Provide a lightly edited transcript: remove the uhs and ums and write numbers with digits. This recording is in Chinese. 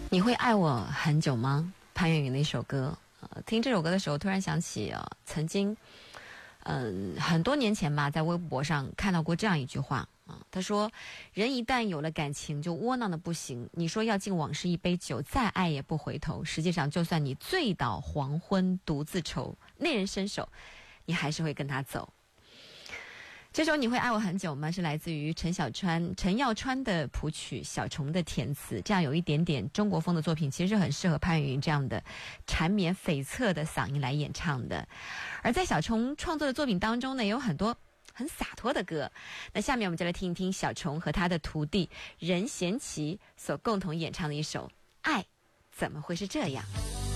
你会爱我很久吗？潘越云的一首歌。听这首歌的时候，突然想起曾经，很多年前吧，在微博上看到过这样一句话啊，他说：“人一旦有了感情，就窝囊的不行。你说要敬往事一杯酒，再爱也不回头。实际上，就算你醉倒黄昏独自愁，那人伸手，你还是会跟他走。”这首《你会爱我很久吗》是来自于陈耀川的谱曲，小虫的填词，这样有一点点中国风的作品，其实很适合潘越云这样的缠绵悱恻的嗓音来演唱的。而在小虫创作的作品当中呢，也有很多很洒脱的歌。那下面我们就来听一听小虫和他的徒弟任贤齐所共同演唱的一首《爱怎么会是这样》。